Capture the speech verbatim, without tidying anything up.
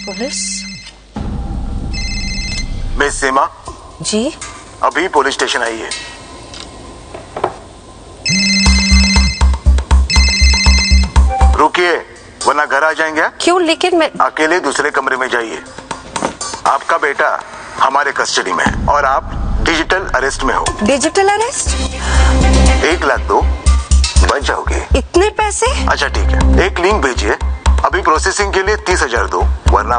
Police? Miss सीमा जी? अभी police station आई है। रुकिए वरना घर आ जाएंगे। क्यों? लेकिन मैं अकेले दूसरे कमरे में जाइए। आपका बेटा हमारे कस्टडी में है और आप डिजिटल अरेस्ट में हो। Digital arrest? एक लाख दो, बच जाओगे। इतने पैसे? अच्छा ठीक है, एक लिंक भेजिए। अभी प्रोसेसिंग के लिए तीस हजार दो, वरना